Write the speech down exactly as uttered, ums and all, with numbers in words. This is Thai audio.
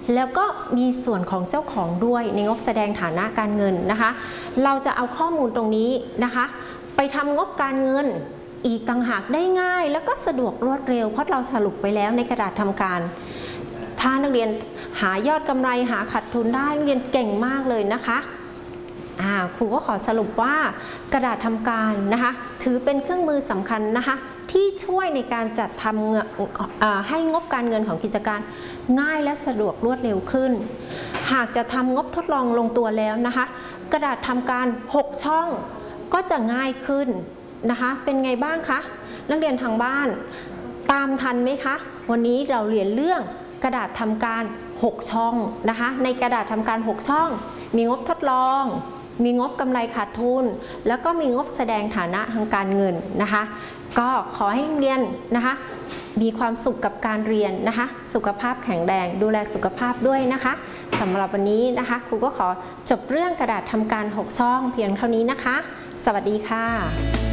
แล้วก็มีส่วนของเจ้าของด้วยในงบแสดงฐานะการเงินนะคะเราจะเอาข้อมูลตรงนี้นะคะไปทำงบการเงินอีกต่างหากได้ง่ายแล้วก็สะดวกรวดเร็วเพราะเราสรุปไปแล้วในกระดาษทำการถ้านักเรียนหายอดกำไรหาขาดทุนได้นักเรียนเก่งมากเลยนะคะครูก็ขอสรุปว่ากระดาษทำการนะคะถือเป็นเครื่องมือสำคัญนะคะที่ช่วยในการจัดทำให้งบการเงินของกิจการง่ายและสะดวกรวดเร็วขึ้นหากจะทำงบทดลองลงตัวแล้วนะคะกระดาษทำการหกช่องก็จะง่ายขึ้นนะคะเป็นไงบ้างคะนักเรียนทางบ้านตามทันไหมคะวันนี้เราเรียนเรื่องกระดาษทำการหกช่องนะคะในกระดาษทำการหกช่องมีงบทดลองมีงบกำไรขาดทุนแล้วก็มีงบแสดงฐานะทางการเงินนะคะก็ขอให้เรียนนะคะมีความสุขกับการเรียนนะคะสุขภาพแข็งแรงดูแลสุขภาพด้วยนะคะสำหรับวันนี้นะคะครูก็ขอจบเรื่องกระดาษทำการหกช่องเพียงเท่านี้นะคะสวัสดีค่ะ